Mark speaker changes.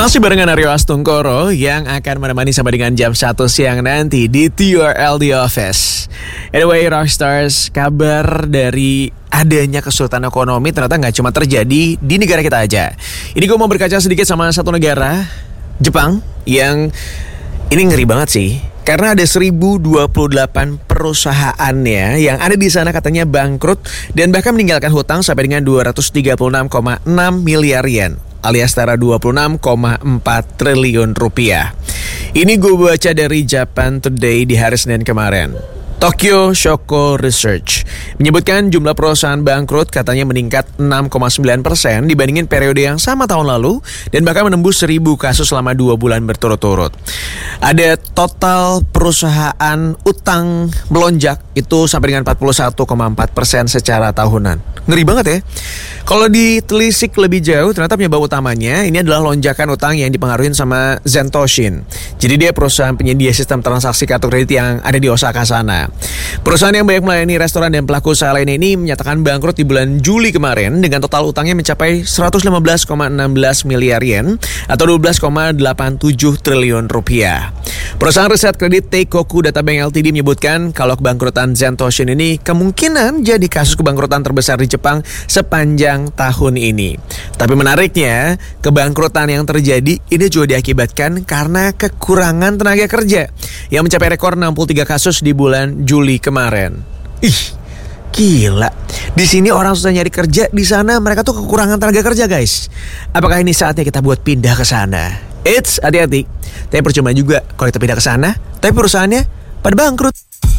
Speaker 1: Masih barengan Aryo Astungkoro yang akan menemani sampai dengan jam 1 siang nanti di TRL The Office. Anyway, Rockstars, kabar dari adanya kesulitan ekonomi ternyata nggak cuma terjadi di negara kita aja. Ini gue mau berkaca sedikit sama satu negara, Jepang, yang ini ngeri banget sih. Karena ada 1028 perusahaannya yang ada di sana katanya bangkrut dan bahkan meninggalkan hutang sampai dengan 236,6 miliar yen alias setara 26,4 triliun rupiah. Ini gue baca dari Japan Today di hari Senin kemarin. Tokyo Shoko Research menyebutkan jumlah perusahaan bangkrut katanya meningkat 6,9% dibandingin periode yang sama tahun lalu dan bahkan menembus 1.000 kasus selama 2 bulan berturut-turut. Ada total perusahaan utang melonjak itu sampai dengan 41,4% secara tahunan. Ngeri banget ya. Kalau ditelisik lebih jauh, ternyata penyebab utamanya ini adalah lonjakan utang yang dipengaruhi sama Zentoshin. Jadi dia perusahaan penyedia sistem transaksi kartu kredit yang ada di Osaka sana. Perusahaan yang banyak melayani restoran dan pelaku usaha lain ini menyatakan bangkrut di bulan Juli kemarin dengan total utangnya mencapai 115,16 miliar yen atau 12,87 triliun rupiah. Perusahaan riset kredit Teikoku Data Bank Ltd menyebutkan kalau kebangkrutan Zentoshin ini kemungkinan jadi kasus kebangkrutan terbesar di Jepang sepanjang tahun ini. Tapi menariknya, kebangkrutan yang terjadi ini juga diakibatkan karena kekurangan tenaga kerja yang mencapai rekor 63 kasus di bulan Juli kemarin. Ih, gila. Di sini orang susah nyari kerja, di sana mereka tuh kekurangan tenaga kerja, guys. Apakah ini saatnya kita buat pindah ke sana? Hati-hati. Tapi percuma juga kalau kita pindah ke sana, tapi perusahaannya pada bangkrut.